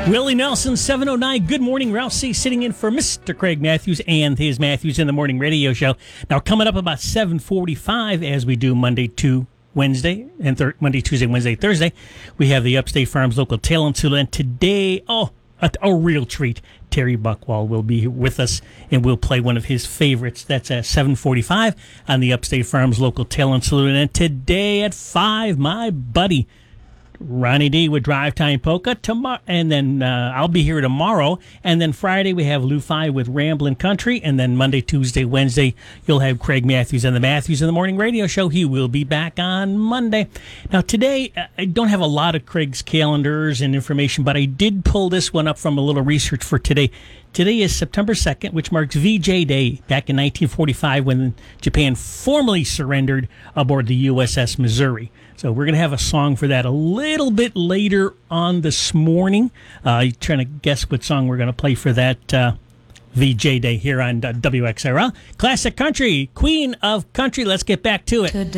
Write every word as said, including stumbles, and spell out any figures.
Willie Nelson, seven oh nine. Good morning. Ralph C. sitting in for Mister Craig Matthews and his Matthews in the Morning radio show. Now, coming up about seven forty-five, as we do Monday to Wednesday, and thir- Monday, Tuesday, Wednesday, Thursday, we have the Upstate Farms local talent tool. And today, oh, a, a real treat. Terry Buckwall will be with us, and we'll play one of his favorites. That's at seven forty-five on the Upstate Farms local talent salute. And today at five, my buddy Ronnie D with Drive Time Polka tomorrow, and then uh, I'll be here tomorrow. And then Friday we have Lou Fi with Ramblin' Country, and then Monday, Tuesday, Wednesday you'll have Craig Matthews and the Matthews in the Morning radio show. He will be back on Monday. Now today I don't have a lot of Craig's calendars and information, but I did pull this one up from a little research for today. Today is September second, which marks V J Day, back in nineteen forty-five when Japan formally surrendered aboard the U S S Missouri. So we're going to have a song for that a little bit later on this morning. Uh, you're trying to guess what song we're going to play for that uh, V J Day here on uh, W X R L. Classic Country, Queen of Country. Let's get back to it.